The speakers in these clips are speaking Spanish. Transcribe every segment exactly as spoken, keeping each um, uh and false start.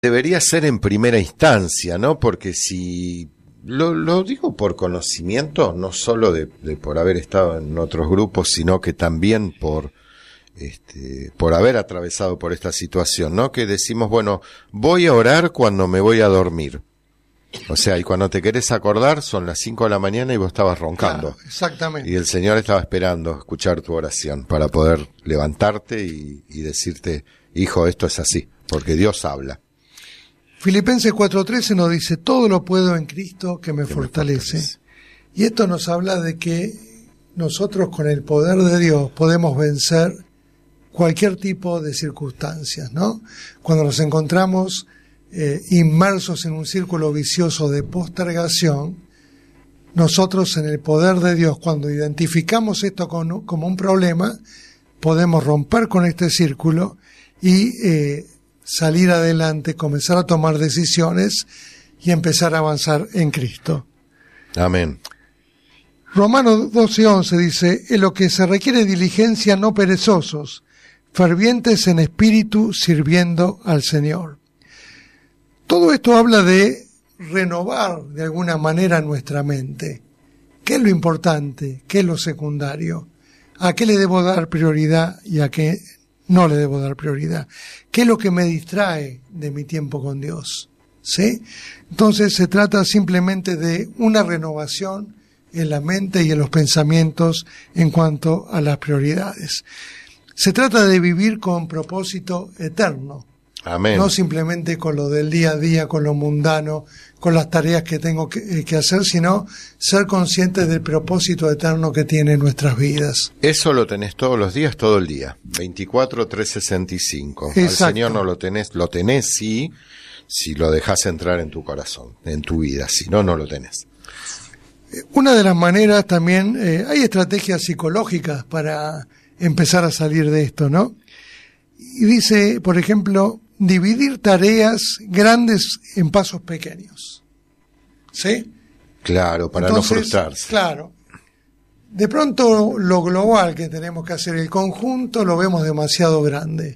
debería ser en primera instancia, ¿no? Porque si lo, lo digo por conocimiento, no solo de, de por haber estado en otros grupos, sino que también por este, por haber atravesado por esta situación, ¿no? Que decimos, bueno, voy a orar cuando me voy a dormir. O sea, y cuando te querés acordar, son las cinco de la mañana y vos estabas roncando. Claro, exactamente. Y el Señor estaba esperando escuchar tu oración para poder levantarte y, y decirte, hijo, esto es así, porque Dios habla. Filipenses cuatro trece nos dice, todo lo puedo en Cristo que me, que fortalece. me fortalece. Y esto nos habla de que nosotros con el poder de Dios podemos vencer cualquier tipo de circunstancias, ¿no? Cuando nos encontramos eh, inmersos en un círculo vicioso de postergación, nosotros en el poder de Dios, cuando identificamos esto con, como un problema, podemos romper con este círculo y eh, salir adelante, comenzar a tomar decisiones y empezar a avanzar en Cristo. Amén. Romanos doce once dice, en lo que se requiere diligencia, no perezosos, fervientes en espíritu, sirviendo al Señor. Todo esto habla de renovar de alguna manera nuestra mente. ¿Qué es lo importante? ¿Qué es lo secundario? ¿A qué le debo dar prioridad y a qué no le debo dar prioridad? ¿Qué es lo que me distrae de mi tiempo con Dios? ¿Sí? Entonces se trata simplemente de una renovación en la mente y en los pensamientos en cuanto a las prioridades. Se trata de vivir con propósito eterno. Amén. No simplemente con lo del día a día, con lo mundano, con las tareas que tengo que, que hacer, sino ser conscientes del propósito eterno que tiene nuestras vidas. Eso lo tenés todos los días, todo el día. veinticuatro, trescientos sesenta y cinco. Exacto. Al Señor no lo tenés, lo tenés sí, si lo dejás entrar en tu corazón, en tu vida. Si no, no lo tenés. Una de las maneras también, eh, hay estrategias psicológicas para empezar a salir de esto, ¿no? Y dice, por ejemplo, dividir tareas grandes en pasos pequeños. ¿Sí? Claro, para Entonces, no frustrarse. Claro. De pronto lo global que tenemos que hacer, el conjunto, lo vemos demasiado grande.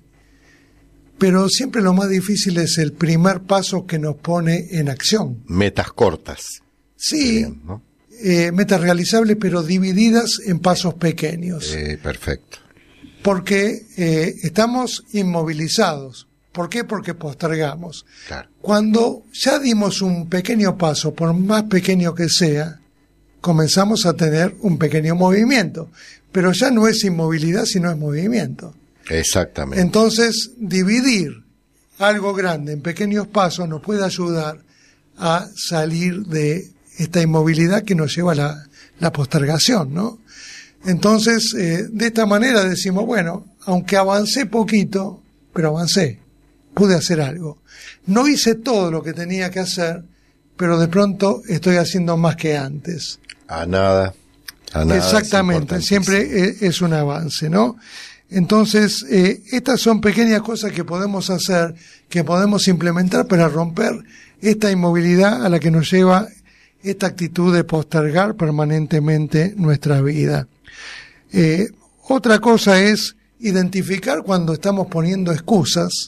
Pero siempre lo más difícil es el primer paso que nos pone en acción. Metas cortas. Sí, Bien, ¿no? eh, metas realizables, pero divididas en pasos pequeños. Eh, perfecto. Porque eh, estamos inmovilizados. ¿Por qué? Porque postergamos. Claro. Cuando ya dimos un pequeño paso, por más pequeño que sea, comenzamos a tener un pequeño movimiento. Pero ya no es inmovilidad, sino es movimiento. Exactamente. Entonces, dividir algo grande en pequeños pasos nos puede ayudar a salir de esta inmovilidad que nos lleva a la, la postergación, ¿no? Entonces, eh, de esta manera decimos, bueno, aunque avancé poquito, pero avancé, pude hacer algo. No hice todo lo que tenía que hacer, pero de pronto estoy haciendo más que antes. A nada, a nada. Exactamente, siempre es, es un avance, ¿no? Entonces, eh, estas son pequeñas cosas que podemos hacer, que podemos implementar para romper esta inmovilidad a la que nos lleva esta actitud de postergar permanentemente nuestra vida. Eh, otra cosa es identificar cuando estamos poniendo excusas,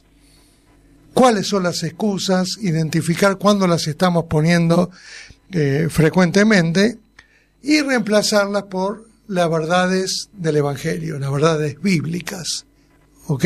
cuáles son las excusas, identificar cuándo las estamos poniendo eh, frecuentemente y reemplazarlas por las verdades del Evangelio, las verdades bíblicas. ¿Ok?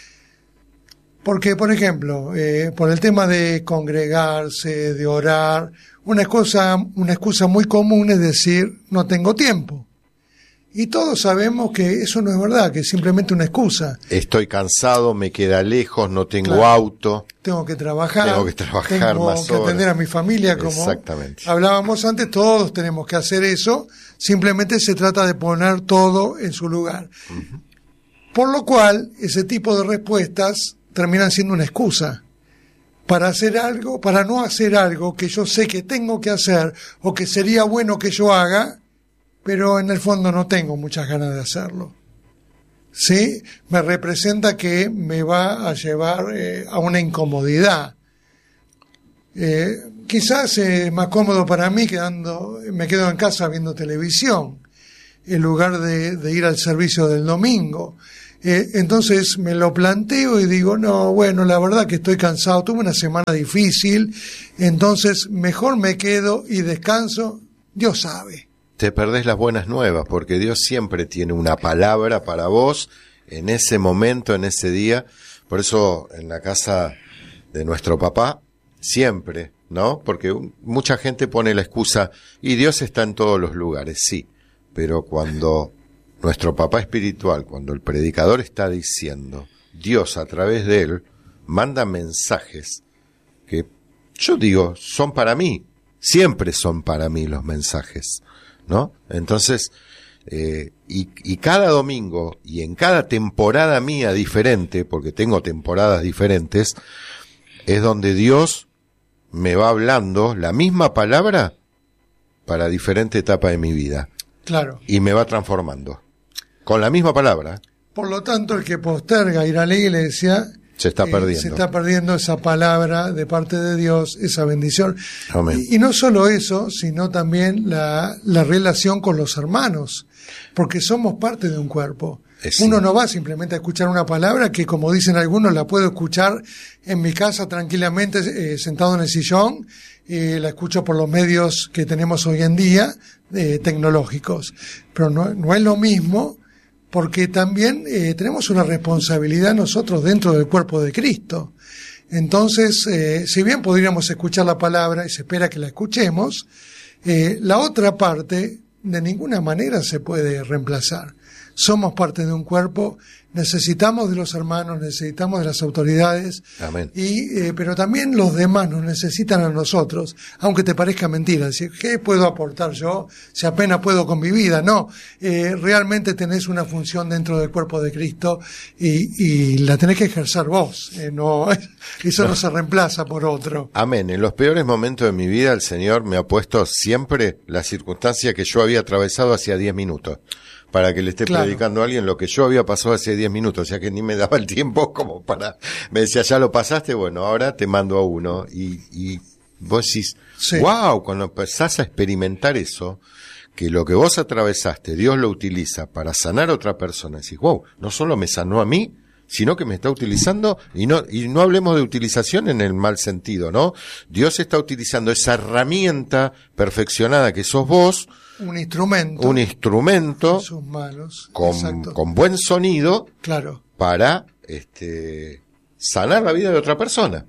Porque, por ejemplo, eh, por el tema de congregarse, de orar, una cosa, una excusa muy común es decir, no tengo tiempo. Y todos sabemos que eso no es verdad, que es simplemente una excusa. Estoy cansado, me queda lejos, no tengo Claro. auto. Tengo que trabajar. Tengo que trabajar tengo más que horas. atender a mi familia, como Exactamente. hablábamos antes, todos tenemos que hacer eso. Simplemente se trata de poner todo en su lugar. Uh-huh. Por lo cual, ese tipo de respuestas terminan siendo una excusa para hacer algo, para no hacer algo que yo sé que tengo que hacer o que sería bueno que yo haga, pero en el fondo no tengo muchas ganas de hacerlo. ¿Sí? Me representa que me va a llevar eh, a una incomodidad. Eh, quizás es más cómodo para mí quedando, me quedo en casa viendo televisión, en lugar de, de ir al servicio del domingo. Eh, entonces me lo planteo y digo, no, bueno, la verdad que estoy cansado, tuve una semana difícil, entonces mejor me quedo y descanso, Dios sabe. Te perdés las buenas nuevas, porque Dios siempre tiene una palabra para vos en ese momento, en ese día. Por eso en la casa de nuestro papá, siempre, ¿no? Porque mucha gente pone la excusa, y Dios está en todos los lugares, sí, pero cuando nuestro papá espiritual, cuando el predicador está diciendo, Dios a través de él manda mensajes que yo digo, son para mí, siempre son para mí los mensajes, ¿no? Entonces, eh, y, y cada domingo, y en cada temporada mía diferente, porque tengo temporadas diferentes, es donde Dios me va hablando la misma palabra para diferente etapa de mi vida. Claro. Y me va transformando. Con la misma palabra. Por lo tanto, el que posterga ir a la iglesia se está eh, perdiendo. Se está perdiendo esa palabra de parte de Dios, esa bendición. Amén. Y, y no solo eso, sino también la, la relación con los hermanos, porque somos parte de un cuerpo. Es Uno sí. no va simplemente a escuchar una palabra que, como dicen algunos, la puedo escuchar en mi casa tranquilamente, eh, sentado en el sillón, eh, la escucho por los medios que tenemos hoy en día, eh, tecnológicos. Pero no, no es lo mismo, porque también eh, tenemos una responsabilidad nosotros dentro del cuerpo de Cristo. Entonces, eh, si bien podríamos escuchar la palabra y se espera que la escuchemos, eh, la otra parte de ninguna manera se puede reemplazar. Somos parte de un cuerpo, necesitamos de los hermanos, necesitamos de las autoridades. Amén. Y, eh, pero también los demás nos necesitan a nosotros, aunque te parezca mentira. Decir, ¿qué puedo aportar yo si apenas puedo con mi vida? No, eh, realmente tenés una función dentro del cuerpo de Cristo y, y la tenés que ejercer vos. Eh, no, eso no. no se reemplaza por otro. Amén. En los peores momentos de mi vida el Señor me ha puesto siempre la circunstancia que yo había atravesado hacía diez minutos. Para que le esté claro. predicando a alguien lo que yo había pasado hace diez minutos, o sea que ni me daba el tiempo como para... Me decía, ya lo pasaste, bueno, ahora te mando a uno. Y, y vos decís, sí. wow, cuando empezás a experimentar eso, que lo que vos atravesaste, Dios lo utiliza para sanar a otra persona, decís, wow, no solo me sanó a mí, sino que me está utilizando, y no, y no hablemos de utilización en el mal sentido, ¿no? Dios está utilizando esa herramienta perfeccionada que sos vos, un instrumento, un instrumento en sus manos, con, con buen sonido, claro, para este sanar la vida de otra persona.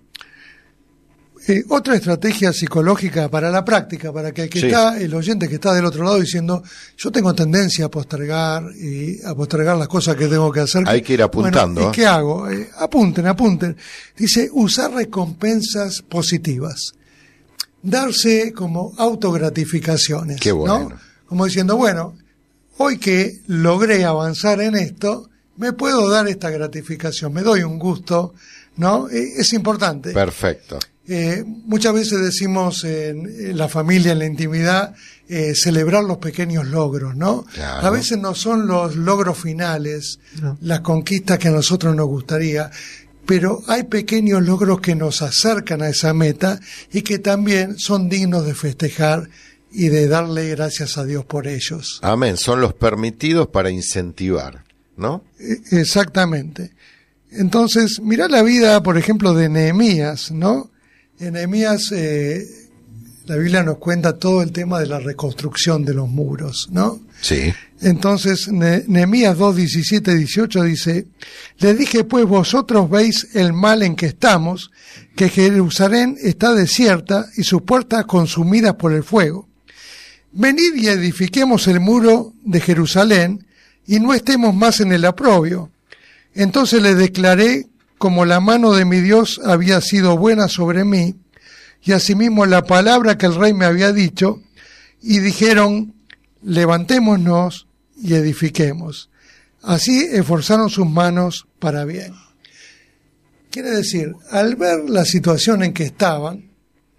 Eh, otra estrategia psicológica para la práctica, para que el que sí. está, el oyente que está del otro lado diciendo, yo tengo tendencia a postergar y a postergar las cosas que tengo que hacer. Hay que ir apuntando. Bueno, ¿y qué hago? Eh, apunten, apunten. Dice, usar recompensas positivas. Darse como autogratificaciones. Qué bueno. ¿no? Como diciendo, bueno, hoy que logré avanzar en esto, me puedo dar esta gratificación, me doy un gusto, ¿no? Eh, es importante. Perfecto. Eh, muchas veces decimos en, en la familia, en la intimidad, eh, celebrar los pequeños logros, ¿no? Claro. A veces no son los logros finales, no. las conquistas que a nosotros nos gustaría, pero hay pequeños logros que nos acercan a esa meta y que también son dignos de festejar y de darle gracias a Dios por ellos. Amén, son los permitidos para incentivar, ¿no? Eh, exactamente. Entonces, mirá la vida, por ejemplo, de Nehemías, ¿no? En Nehemías, eh, la Biblia nos cuenta todo el tema de la reconstrucción de los muros, ¿no? Sí. Entonces, ne- Nehemías dos, diecisiete, dieciocho dice, le dije pues vosotros veis el mal en que estamos, que Jerusalén está desierta y sus puertas consumidas por el fuego. Venid y edifiquemos el muro de Jerusalén y no estemos más en el oprobio. Entonces le declaré como la mano de mi Dios había sido buena sobre mí, y asimismo la palabra que el rey me había dicho, y dijeron, levantémonos y edifiquemos. Así esforzaron sus manos para bien. Quiere decir, al ver la situación en que estaban,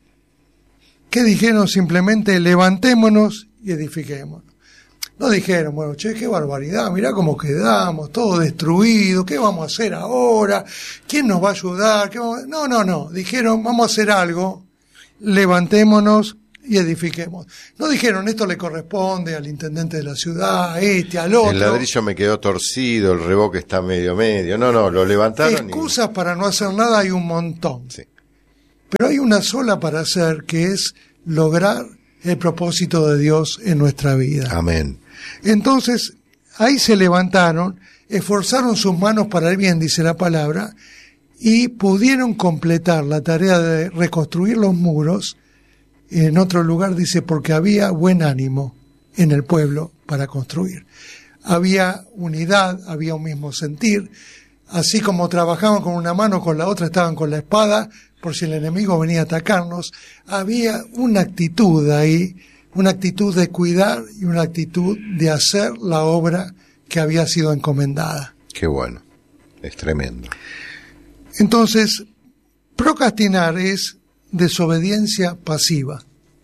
¿qué dijeron? Simplemente levantémonos y edifiquemos. No dijeron, bueno, che, qué barbaridad, mirá cómo quedamos, todo destruido, ¿qué vamos a hacer ahora? ¿Quién nos va a ayudar? ¿Qué vamos a... No, no, no, dijeron, vamos a hacer algo, levantémonos y edifiquemos. No dijeron, esto le corresponde al intendente de la ciudad, a este, al otro. El ladrillo me quedó torcido, el revoque está medio medio. No, no, lo levantaron. Excusas y... para no hacer nada hay un montón. Sí. Pero hay una sola para hacer, que es lograr el propósito de Dios en nuestra vida. Amén. Entonces, ahí se levantaron, esforzaron sus manos para el bien, dice la palabra, y pudieron completar la tarea de reconstruir los muros. En otro lugar dice, porque había buen ánimo en el pueblo para construir. Había unidad, había un mismo sentir. Así como trabajaban con una mano, con la otra estaban con la espada, por si el enemigo venía a atacarnos. Había una actitud ahí, una actitud de cuidar y una actitud de hacer la obra que había sido encomendada. Qué bueno, es tremendo. Entonces, procrastinar es desobediencia pasiva.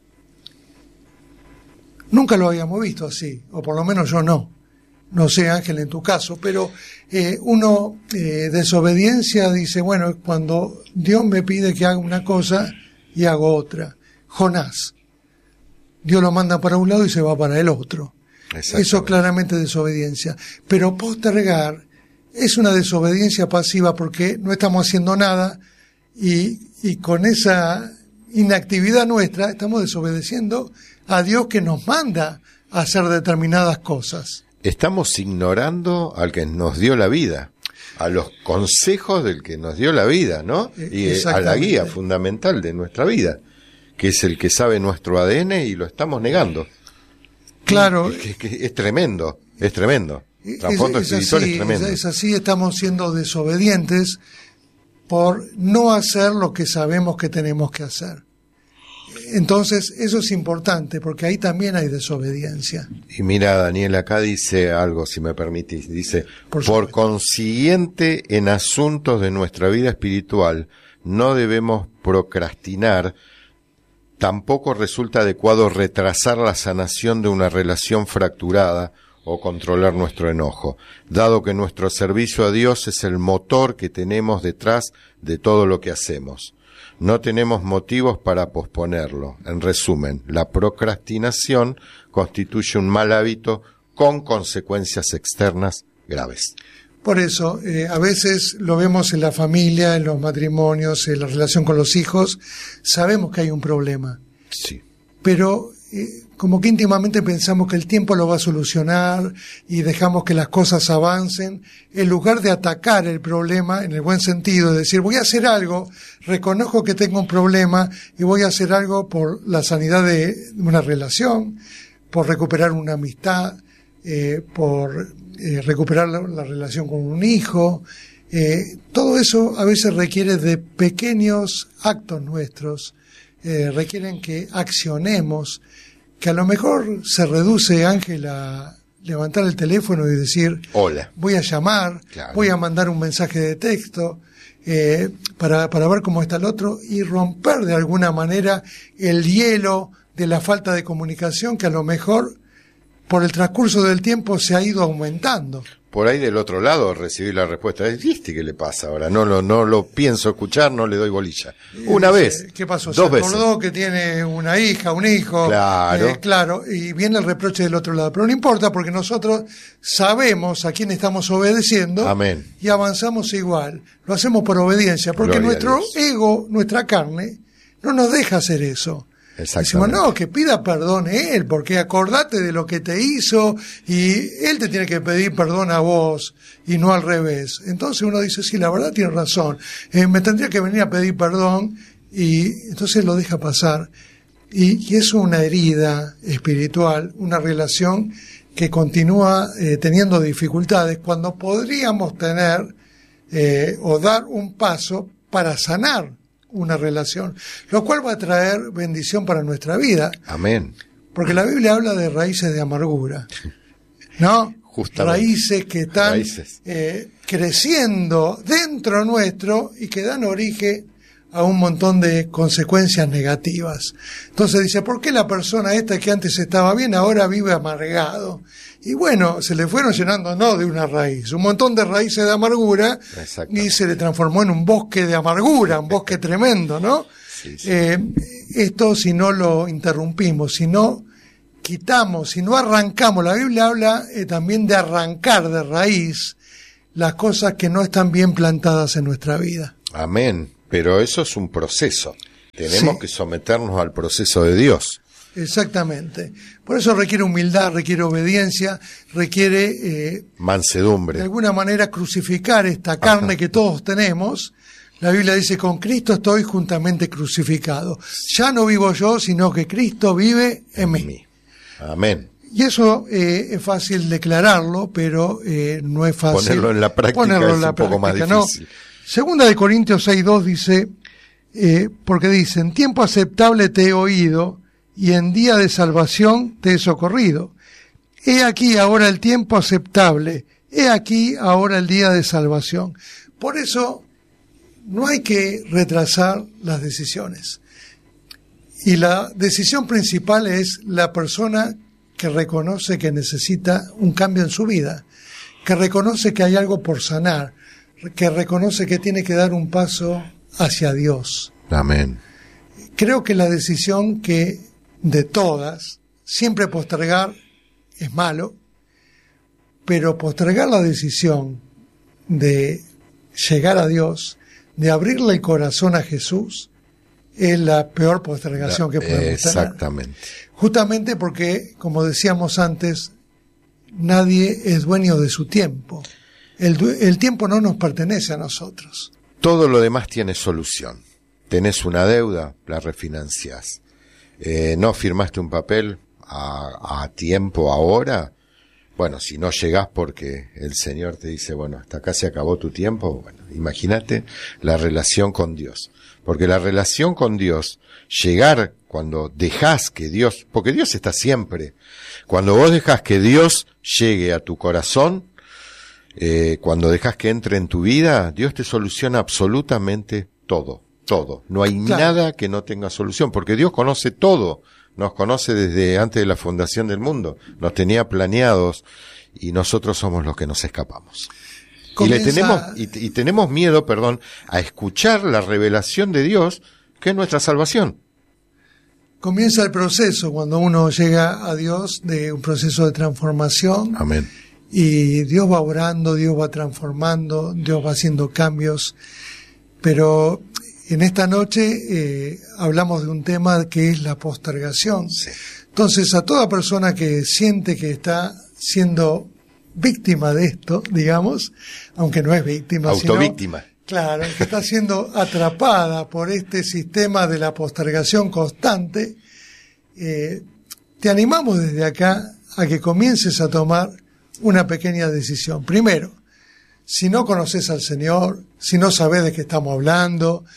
Nunca lo habíamos visto así, o por lo menos yo no. No sé, Ángel, en tu caso, pero eh, uno, eh, desobediencia, dice, bueno, cuando Dios me pide que haga una cosa y hago otra. Jonás. Dios lo manda para un lado y se va para el otro. Eso claramente es desobediencia. Pero postergar es una desobediencia pasiva porque no estamos haciendo nada y, y con esa inactividad nuestra estamos desobedeciendo a Dios que nos manda a hacer determinadas cosas. Estamos ignorando al que nos dio la vida, a los consejos del que nos dio la vida, ¿no? Y a la guía fundamental de nuestra vida, que es el que sabe nuestro A D N y lo estamos negando. Claro. Es, es, es, es tremendo, es tremendo. Trasfondo espiritual es tremendo. Es así, estamos siendo desobedientes por no hacer lo que sabemos que tenemos que hacer. Entonces, eso es importante, porque ahí también hay desobediencia. Y mira, Daniel, acá dice algo, si me permitís. Dice, por, por consiguiente, en asuntos de nuestra vida espiritual, no debemos procrastinar. Tampoco resulta adecuado retrasar la sanación de una relación fracturada o controlar nuestro enojo, dado que nuestro servicio a Dios es el motor que tenemos detrás de todo lo que hacemos. No tenemos motivos para posponerlo. En resumen, la procrastinación constituye un mal hábito con consecuencias externas graves. Por eso, eh, a veces lo vemos en la familia, en los matrimonios, en la relación con los hijos, sabemos que hay un problema. Sí. Pero eh, como que íntimamente pensamos que el tiempo lo va a solucionar y dejamos que las cosas avancen, en lugar de atacar el problema en el buen sentido, de decir, voy a hacer algo, reconozco que tengo un problema y voy a hacer algo por la sanidad de una relación, por recuperar una amistad, eh, por eh, recuperar la, la relación con un hijo. Eh, todo eso a veces requiere de pequeños actos nuestros, eh, requieren que accionemos, que a lo mejor se reduce, Ángel, a levantar el teléfono y decir, hola, voy a llamar, claro, voy a mandar un mensaje de texto, eh, para, para ver cómo está el otro y romper de alguna manera el hielo de la falta de comunicación que a lo mejor por el transcurso del tiempo se ha ido aumentando. Por ahí del otro lado recibí la respuesta, ¿viste qué le pasa ahora? No lo, no lo pienso escuchar, no le doy bolilla. Una eh, vez, ¿qué pasó? Dos se acordó veces. Que tiene una hija, un hijo. Claro. Eh, claro, y viene el reproche del otro lado. Pero no importa porque nosotros sabemos a quién estamos obedeciendo. Amén. Y avanzamos igual. Lo hacemos por obediencia, porque Gloria nuestro ego, nuestra carne, no nos deja hacer eso. Decimos, no, que pida perdón él, porque acordate de lo que te hizo y él te tiene que pedir perdón a vos y no al revés. Entonces uno dice, sí, la verdad tiene razón, eh, me tendría que venir a pedir perdón y entonces lo deja pasar. Y, y es una herida espiritual, una relación que continúa eh, teniendo dificultades cuando podríamos tener eh, o dar un paso para sanar una relación, lo cual va a traer bendición para nuestra vida. Amén. Porque la Biblia habla de raíces de amargura, ¿no? Justamente. Raíces que están raíces. Eh, creciendo dentro nuestro y que dan origen a un montón de consecuencias negativas. Entonces dice, ¿por qué la persona esta que antes estaba bien ahora vive amargado? Y bueno, se le fueron llenando no de una raíz, un montón de raíces de amargura y se le transformó en un bosque de amargura, un bosque tremendo, ¿no? Sí, sí. Eh, esto si no lo interrumpimos, si no quitamos, si no arrancamos, la Biblia habla eh, también de arrancar de raíz las cosas que no están bien plantadas en nuestra vida. Amén, pero eso es un proceso, tenemos Sí. que someternos al proceso de Dios. Exactamente. Por eso requiere humildad, requiere obediencia, requiere eh, Mansedumbre. de alguna manera crucificar esta carne Ajá. que todos tenemos. La Biblia dice, con Cristo estoy juntamente crucificado. Ya no vivo yo, sino que Cristo vive en mí. mí. Amén. Y eso eh, es fácil declararlo, pero eh, no es fácil Ponerlo en la práctica ponerlo en es la un poco más práctica, ¿no? difícil. Segunda de Corintios seis dos dice, eh, porque dice, en tiempo aceptable te he oído, y en día de salvación te he socorrido. He aquí ahora el tiempo aceptable, he aquí ahora el día de salvación. Por eso no hay que retrasar las decisiones. Y la decisión principal es la persona que reconoce que necesita un cambio en su vida, que reconoce que hay algo por sanar, que reconoce que tiene que dar un paso hacia Dios. Amén. Creo que la decisión que de todas, siempre postergar es malo, pero postergar la decisión de llegar a Dios, de abrirle el corazón a Jesús, es la peor postergación que podemos tener. Exactamente. Justamente porque, como decíamos antes, nadie es dueño de su tiempo. El, du- el tiempo no nos pertenece a nosotros. Todo lo demás tiene solución. Tenés una deuda, la refinanciás. Eh, no firmaste un papel a, a tiempo ahora. Bueno, si no llegás porque el Señor te dice, bueno, hasta acá se acabó tu tiempo, bueno, imagínate la relación con Dios. Porque la relación con Dios, llegar cuando dejás que Dios, porque Dios está siempre, cuando vos dejás que Dios llegue a tu corazón, eh, cuando dejás que entre en tu vida, Dios te soluciona absolutamente todo, todo. No hay Claro. nada que no tenga solución, porque Dios conoce todo. Nos conoce desde antes de la fundación del mundo, nos tenía planeados y nosotros somos los que nos escapamos. Comienza- Y le tenemos y, y tenemos miedo, perdón, a escuchar la revelación de Dios, que es nuestra salvación. Comienza el proceso cuando uno llega a Dios, de un proceso de transformación, Amén. y Dios va obrando, Dios va transformando, Dios va haciendo cambios. Pero en esta noche eh, hablamos de un tema que es la postergación. Sí. Entonces, a toda persona que siente que está siendo víctima de esto, digamos, aunque no es víctima, Autovíctima. sino, claro, que está siendo atrapada por este sistema de la postergación constante, eh, te animamos desde acá a que comiences a tomar una pequeña decisión. Primero, si no conoces al Señor, si no sabes de qué estamos hablando,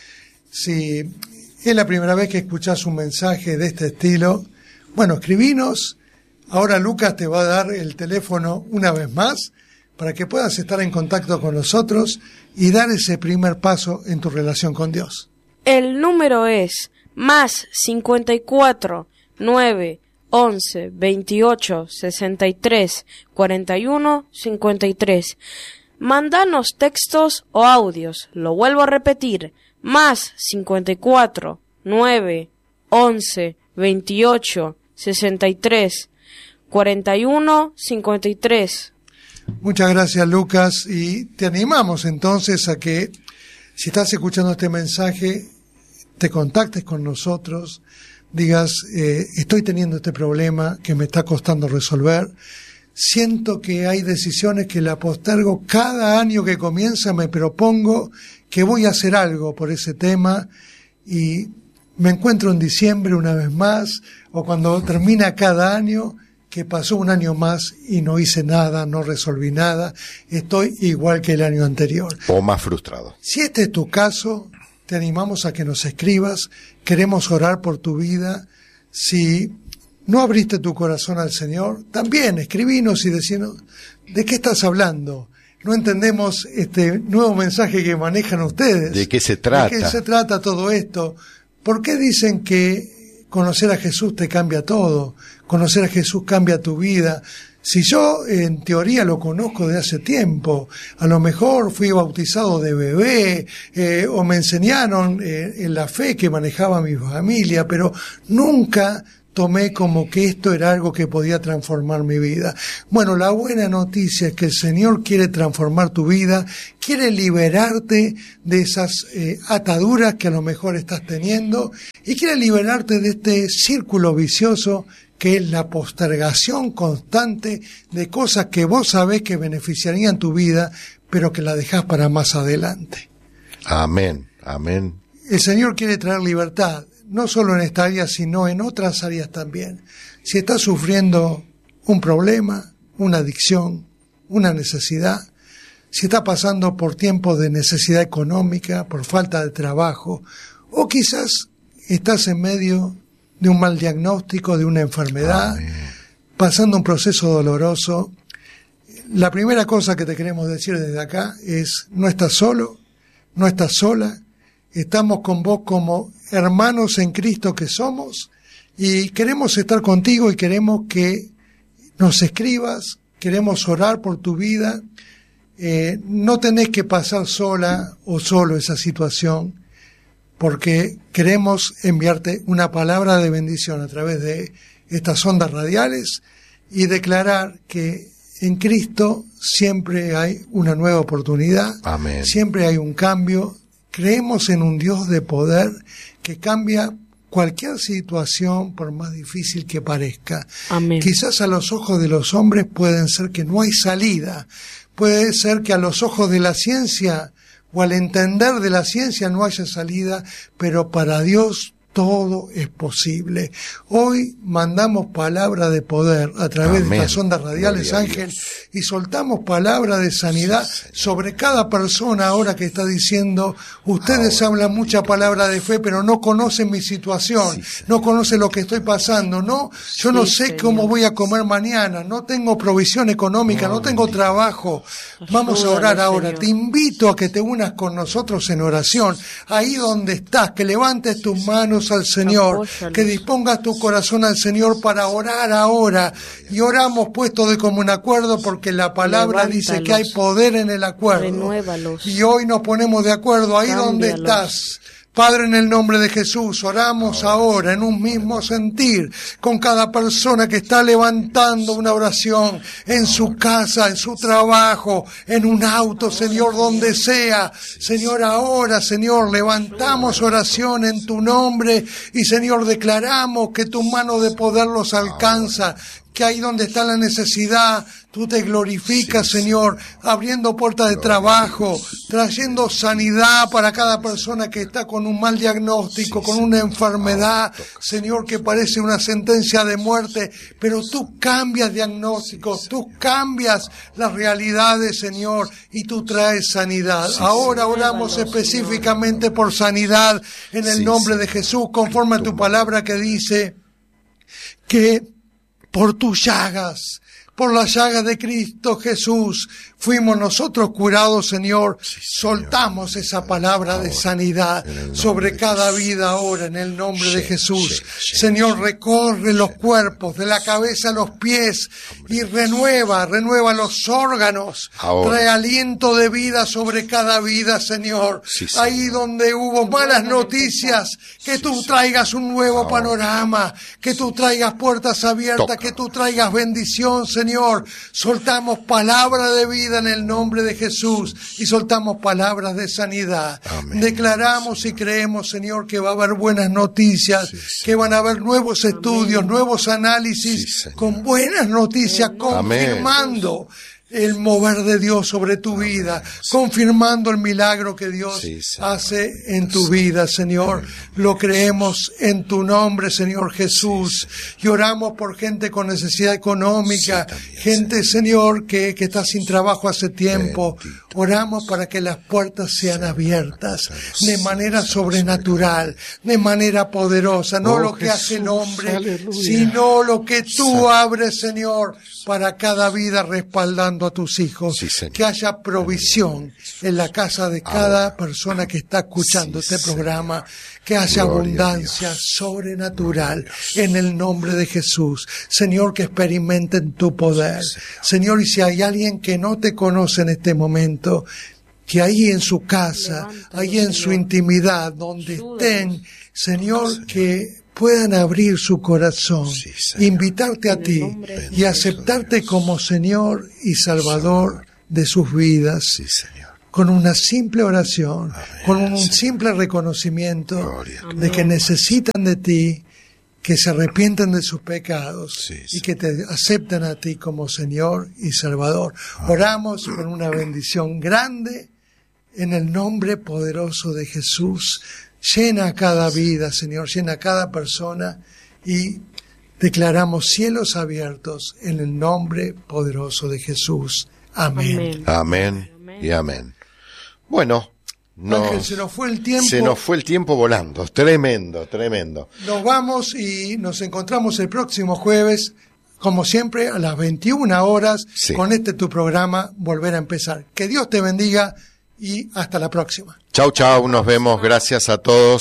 si es la primera vez que escuchás un mensaje de este estilo, bueno, escribinos. Ahora Lucas te va a dar el teléfono una vez más para que puedas estar en contacto con nosotros y dar ese primer paso en tu relación con Dios. El número es más cincuenta y cuatro, nueve, once, veintiocho, sesenta y tres, cuarenta y uno, cincuenta y tres. Mándanos textos o audios. Lo vuelvo a repetir. Más cincuenta y cuatro, nueve, once, veintiocho, sesenta y tres, cuarenta y uno, cincuenta y tres. Muchas gracias, Lucas, y te animamos entonces a que, si estás escuchando este mensaje, te contactes con nosotros, digas, eh, estoy teniendo este problema que me está costando resolver, siento que hay decisiones que la postergo, cada año que comienza me propongo que voy a hacer algo por ese tema y me encuentro en diciembre una vez más, o cuando termina cada año, que pasó un año más y no hice nada, no resolví nada, estoy igual que el año anterior. O más frustrado. Si este es tu caso, te animamos a que nos escribas, queremos orar por tu vida. Si no abriste tu corazón al Señor, también escribinos y decinos, ¿de qué estás hablando? No entendemos este nuevo mensaje que manejan ustedes. ¿De qué se trata? ¿De qué se trata todo esto? ¿Por qué dicen que conocer a Jesús te cambia todo? Conocer a Jesús cambia tu vida. Si yo en teoría lo conozco de hace tiempo, a lo mejor fui bautizado de bebé eh, o me enseñaron eh, en la fe que manejaba mi familia, pero nunca tomé como que esto era algo que podía transformar mi vida. Bueno, la buena noticia es que el Señor quiere transformar tu vida, quiere liberarte de esas eh, ataduras que a lo mejor estás teniendo y quiere liberarte de este círculo vicioso que es la postergación constante de cosas que vos sabés que beneficiarían tu vida, pero que la dejás para más adelante. Amén, amén. El Señor quiere traer libertad, no solo en esta área, sino en otras áreas también. Si estás sufriendo un problema, una adicción, una necesidad, si estás pasando por tiempos de necesidad económica, por falta de trabajo, o quizás estás en medio de un mal diagnóstico, de una enfermedad, Amén. Pasando un proceso doloroso, la primera cosa que te queremos decir desde acá es: no estás solo, no estás sola, estamos con vos como hermanos en Cristo que somos, y queremos estar contigo y queremos que nos escribas, queremos orar por tu vida. Eh, no tenés que pasar sola o solo esa situación, porque queremos enviarte una palabra de bendición a través de estas ondas radiales y declarar que en Cristo siempre hay una nueva oportunidad, Amén. Siempre hay un cambio. Creemos en un Dios de poder que cambia cualquier situación, por más difícil que parezca. Amén. Quizás a los ojos de los hombres pueden ser que no hay salida, puede ser que a los ojos de la ciencia o al entender de la ciencia no haya salida, pero para Dios todo es posible. Hoy mandamos palabra de poder a través Amén. De estas ondas radiales, Ángel, y soltamos palabra de sanidad sí, sobre cada persona ahora que está diciendo: ustedes ahora. Hablan mucha palabra de fe, pero no conocen mi situación, sí, no conocen lo que estoy pasando, no, yo sí, no sé señor. Cómo voy a comer mañana, no tengo provisión económica, no, no tengo Dios. Trabajo. Vamos Ayúdale, a orar ahora. Señor. Te invito a que te unas con nosotros en oración, ahí donde estás, que levantes tus manos al Señor, Apóyalos. Que dispongas tu corazón al Señor para orar ahora, y oramos puesto de común acuerdo porque la palabra Levántalos. Dice que hay poder en el acuerdo. Renuévalos. Y hoy nos ponemos de acuerdo ahí Cámbialos. Donde estás. Padre, en el nombre de Jesús, oramos ahora en un mismo sentir con cada persona que está levantando una oración en su casa, en su trabajo, en un auto, Señor, donde sea. Señor, ahora, Señor, levantamos oración en tu nombre y, Señor, declaramos que tu mano de poder los alcanza, que ahí donde está la necesidad, tú te glorificas, sí, Señor, abriendo puertas de trabajo, trayendo sanidad para cada persona que está con un mal diagnóstico, sí, con una enfermedad, Señor, que parece una sentencia de muerte, pero tú cambias diagnósticos, sí, tú cambias las realidades, Señor, y tú traes sanidad. Sí, ahora oramos sí, específicamente por sanidad en el sí, nombre sí, de Jesús, conforme a tu palabra que dice que por tus llagas, por las llagas de Cristo Jesús, fuimos nosotros curados, Señor. Sí, Señor. Soltamos esa palabra ahora, de sanidad sobre cada vida ahora, en el nombre sí, de Jesús. Sí, sí, Señor, sí, recorre sí, los cuerpos, de la cabeza a los pies, y renueva, renueva los órganos. Ahora. Trae aliento de vida sobre cada vida, Señor. Sí, ahí donde hubo malas noticias, que tú traigas un nuevo ahora. Panorama, que tú traigas puertas abiertas, Toca. Que tú traigas bendición, Señor. Señor, soltamos palabra de vida en el nombre de Jesús y soltamos palabras de sanidad. Amén. Declaramos y creemos, Señor, que va a haber buenas noticias, sí, que van a haber nuevos estudios, Amén. Nuevos análisis, sí, con buenas noticias, Amén. Confirmando el mover de Dios sobre tu Amén. Vida, confirmando el milagro que Dios sí, hace en tu vida, Señor. Amén. Lo creemos en tu nombre, Señor Jesús. Sí, y oramos por gente con necesidad económica, sí, también, gente, Señor, que, que está sin trabajo hace tiempo. Bendito. Oramos para que las puertas sean abiertas de manera sobrenatural, de manera poderosa, no oh, lo que Jesús, hace el hombre, aleluya. Sino lo que tú abres, Señor, para cada vida respaldando salvando a tus hijos, Sí, Señor. que haya provisión en la casa de cada persona que está escuchando Sí, este programa, que Gloria haya a abundancia Dios. sobrenatural en el nombre de Jesús. Señor, que experimenten tu poder. Sí, Señor. Señor, y si hay alguien que no te conoce en este momento, que ahí en su casa, Levántalo, ahí en su Señor. intimidad, donde Ayúdanos. estén, Señor, que puedan abrir su corazón, Sí, Señor. invitarte a En el ti nombre de y Bendito aceptarte Dios. como Señor y Salvador de sus vidas, Sí, Señor. con una simple oración, Amén, con un Señor. simple reconocimiento Gloria a de que necesitan de ti, que se arrepienten de sus pecados Sí, y sí. que te aceptan a ti como Señor y Salvador. Oramos por una bendición grande en el nombre poderoso de Jesús. Llena cada vida, Señor, llena cada persona y declaramos cielos abiertos en el nombre poderoso de Jesús. Amén. Amén. Amén y amén. Bueno, nos, Ángel, se nos fue el tiempo. se nos fue el tiempo volando. Tremendo, tremendo. Nos vamos y nos encontramos el próximo jueves, como siempre, a las veintiuna horas, Sí. con este tu programa, Volver a Empezar. Que Dios te bendiga y hasta la próxima. Chau, chau, nos vemos. Gracias a todos.